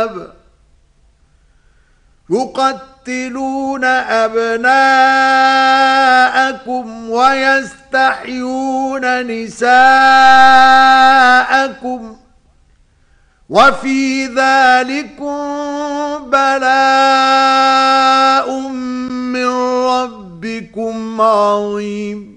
الكتاب يقتلون أبناءكم ويستحيون نساءكم وفي ذلكم بلاء من ربكم عظيم